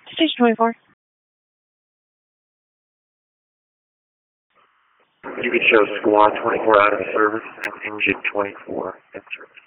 Station 24. You could show Squad 24 out of service and Engine 24 in service.